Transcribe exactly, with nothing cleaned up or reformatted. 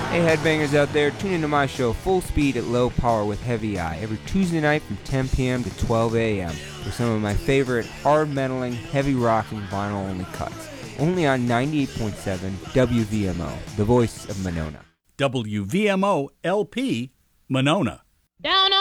Hey headbangers out there, tune into my show Full Speed at Low Power with Heavy Eye every Tuesday night from ten p.m. to twelve a.m. for some of my favorite hard metaling, heavy rocking vinyl only cuts. Only on ninety-eight point seven W V M O, the voice of Monona. W V M O L P, Monona. Down